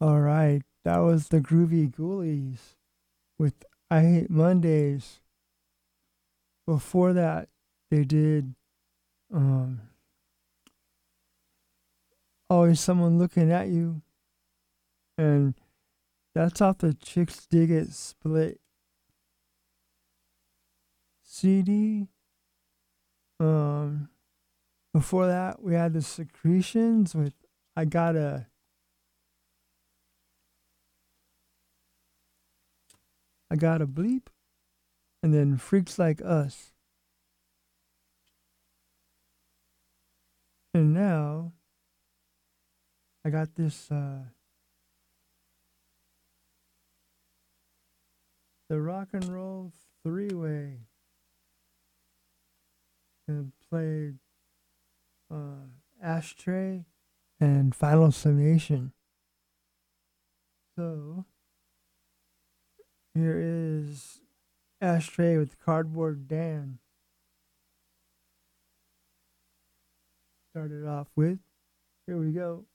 All right, that was the Groovy Ghoulies with I Hate Mondays. Before that, they did um, Always Someone Looking at You, and that's off the Chicks Dig It Split CD. Um, Before that, we had the Secretions with I Gotta Bleep, and then Freaks Like Us. And now I got this the Rock and Roll Three Way, and played uh, Ashtray and Final Summation. So here is Ashtray with Cardboard Dan. Started off with. Here we go.